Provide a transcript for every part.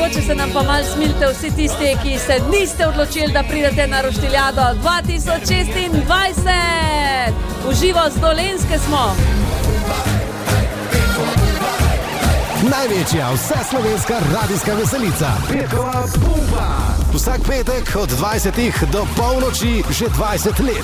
mogoče se nam pa malo smilite vsi tisti, ki se niste odločili, da pridete na Roštiljado 2026. Uživo z Dolenjske smo. Največja vseslovenska radijska veselica, Petkova pumpa. Vsak petek od 20 do polnoči že 20 let.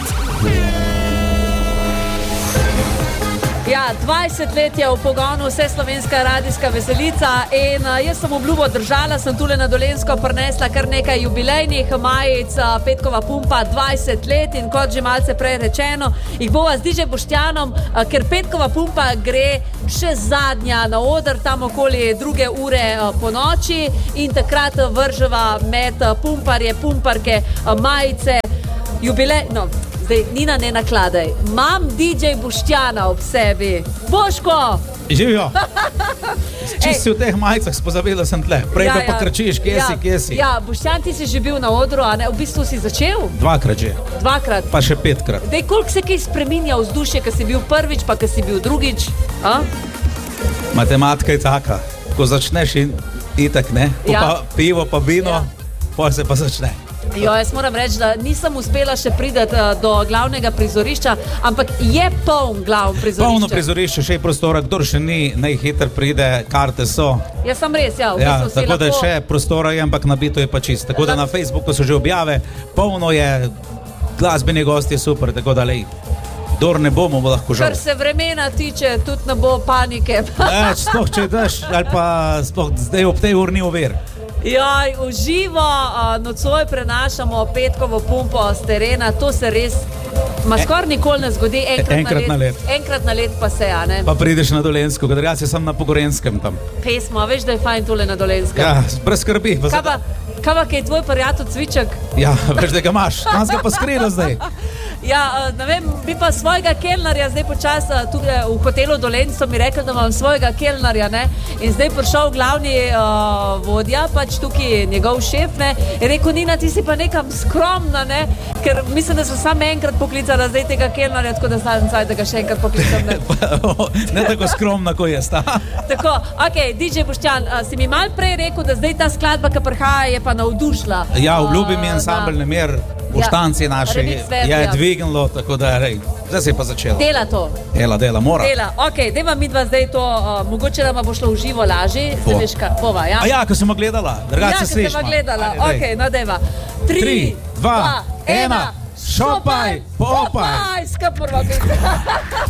Ja, 20 let je v pogonu vseslovenska radijska veselica in jaz sem obljubo držala, sem tule na Dolenjsko prinesla kar nekaj jubilejnih majic, Petkova pumpa 20 let in kot že malce prej rečeno, jih bova z DJ Boštjanom, ker Petkova pumpa gre še zadnja na oder, tam okoli 2 ure po noči in takrat vrževa med pumparje, pumparke, majice, jubilejno. Zdaj, Nina, ne nakladaj. Imam DJ Boštjana ob sebi. Boško! Živijo. Čisto si v teh majicah spozavila sem tle. Prej pa krčiš, kje si. Ja, Boštjan, ti si že bil na odru, a ne? V bistvu si začel? 2-krat že. 2-krat? Pa še 5-krat. Dej, koliko se kaj spreminja vzdušje, ko si bil prvič, pa ko si bil drugič? A? Matematika je taka. Ko začneš in itak, ne? Pa pivo, pa vino, pa se pa začne. Jo, jaz moram reči, da nisem uspela še priti do glavnega prizorišča, ampak je poln glavno prizorišče. Polno prizorišče, še je prostora, kdor še ni, najhiter pride, karte so. Jaz sem res, ja. Tako da je še prostora, ampak nabito je pa čist. Tako da na Facebooku so že objave, polno je, glasbeni gosti je super, tako da lej. Dor ne bomo lahko žal. Kar se vremena tiče, tudi ne bo panike. Sploh če daš, ali pa sploh zdaj ob tej urni ovir. Joj, uživo nocoj prenašamo Petkovo pumpo z terena, to se res skoraj nikoli ne zgodi, enkrat na let. Enkrat na let pa se, ne? Pa prideš na Dolenjsko, kadar jaz sem na Pogorenskem tam. Pesmo, veš, da je fajn tole na Dolenskem. Ja, brez skrbi. Kaj pa, kaj je tvoj prijatelj Cviček? Ja, veš, da ga imaš, nas ga pa skrila zdaj. Ja, ne vem, bi pa svojega kelnarja zdaj počas tukaj v hotelu Dolenjsko mi rekel, da imam svojega kelnarja, ne? In zdaj prišel glavni vodja, pač tukaj njegov šef, ne? In rekel, Nina, ti si pa nekam skromna, ne? Ker mislim, da sem samo enkrat poklicala zdaj tega kelnarja, tako da znam zdaj, da ga še enkrat poklicam, ne? Ne tako skromna, ko je sta. Tako, ok, DJ Boštjan, si mi mal prej rekel, da zdaj ta skladba, ki prihaja, je pa navdušila. Ja, obljubi mi ansambel Nemir, Boštanci naši, je dvignilo, tako da rej, zdaj se je pa začelo. Dela to. Dela, mora. Dela, ok, deva midva zdaj to, mogoče da ma bo šlo v živo laži, zdaj veš kaj, pova, ja? A ja, ko sem gledala, drugače se slišma. Ja, ko sem gledala, ok, no deva. 3, 2, 1, šopaj, popaj. Skapurva.